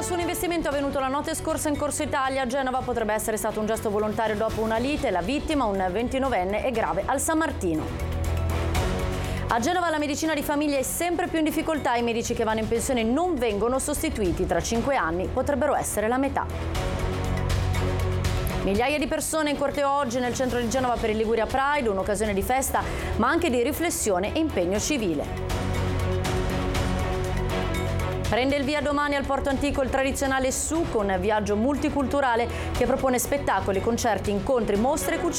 su un investimento avvenuto la notte scorsa in Corso Italia. A Genova potrebbe essere stato un gesto volontario dopo una lite. La vittima, un 29enne, è grave al San Martino. A Genova la medicina di famiglia è sempre più in difficoltà. I medici che vanno in pensione non vengono sostituiti. Tra 5 anni potrebbero essere la metà. Migliaia di persone in corteo oggi nel centro di Genova per il Liguria Pride, un'occasione di festa ma anche di riflessione e impegno civile. Prende il via domani al Porto Antico il tradizionale SUC, un viaggio multiculturale che propone spettacoli, concerti, incontri, mostre e cucine.